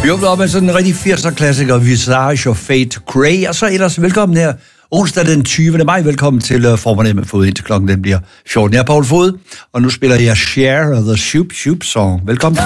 Vi åbner op med sådan en rigtig 80'er-klassiker, Visage og Fate Grey, og så ellers velkommen her onsdag den 20. maj. Velkommen til Formerne med Fod, indtil klokken den bliver 14. Jeg er Poul Fod, og nu spiller jeg Share of the Shoop Shoop Song. Velkommen til.